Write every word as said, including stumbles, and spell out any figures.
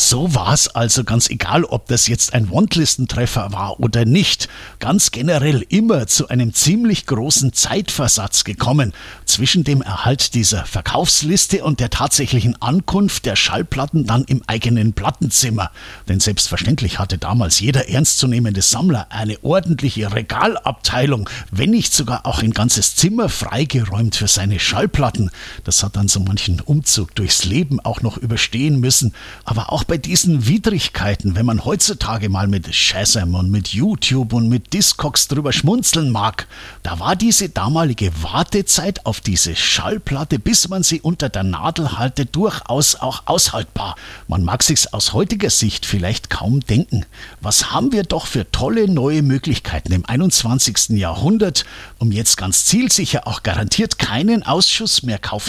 So war's also, ganz egal, ob das jetzt ein Wandlistentreffer war oder nicht, ganz generell immer zu einem ziemlich großen Zeitversatz gekommen zwischen dem Erhalt dieser Verkaufsliste und der tatsächlichen Ankunft der Schallplatten dann im eigenen Plattenzimmer. Denn selbstverständlich hatte damals jeder ernstzunehmende Sammler eine ordentliche Regalabteilung, wenn nicht sogar auch ein ganzes Zimmer freigeräumt für seine Schallplatten. Das hat dann so manchen Umzug durchs Leben auch noch überstehen müssen. Aber auch bei diesen Widrigkeiten, wenn man heutzutage mal mit Shazam und mit YouTube und mit Discogs drüber schmunzeln mag, da war diese damalige Wartezeit auf diese Schallplatte, bis man sie unter der Nadel halte, durchaus auch aushaltbar. Man mag sich's aus heutiger Sicht vielleicht kaum denken. Was haben wir doch für tolle neue Möglichkeiten im einundzwanzigsten Jahrhundert, um jetzt ganz zielsicher auch garantiert keinen Ausschuss mehr kaufen